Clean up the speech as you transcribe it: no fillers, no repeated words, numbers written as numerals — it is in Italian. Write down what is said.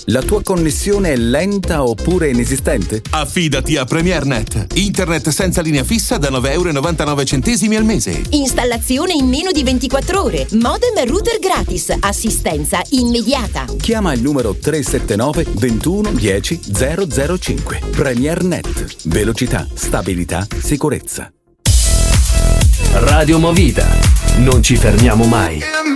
La tua connessione è lenta oppure inesistente? Affidati a PremierNet. Internet senza linea fissa da €9,99 al mese. Installazione in meno di 24 ore. Modem e router gratis. Assistenza immediata. Chiama il numero 379 21 10 005. PremierNet. Velocità, stabilità, sicurezza. Radio Movida. Non ci fermiamo mai.